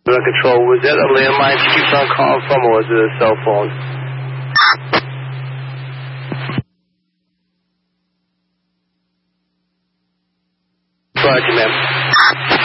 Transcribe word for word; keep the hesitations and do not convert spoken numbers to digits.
Control, was that a landline she keeps on calling from, or was it a cell phone? Roger, ma'am.